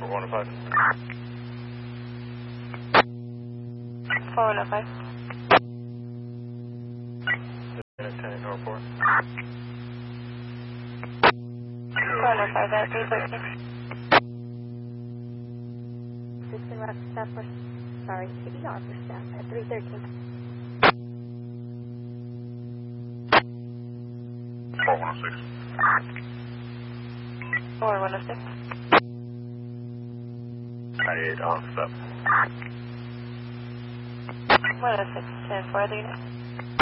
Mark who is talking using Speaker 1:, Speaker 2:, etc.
Speaker 1: 415.
Speaker 2: 415.
Speaker 1: Lieutenant North 4.
Speaker 2: 415 at 313. Houston Rock staff for, sorry, CDR for staff at 313.
Speaker 1: 4106.
Speaker 2: 4106.
Speaker 1: 98 on step.
Speaker 2: 106, 10 4 the unit.